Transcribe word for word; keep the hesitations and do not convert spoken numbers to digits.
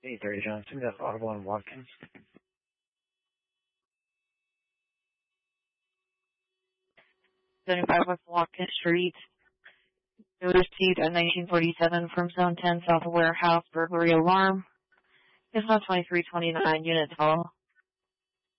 eight thirty Johnson, that's Audible and Watkins. seventy-five West Watkins Street. It was received at nineteen forty-seven from Zone ten South Warehouse burglary alarm. It's not twenty-three twenty-nine unit tall.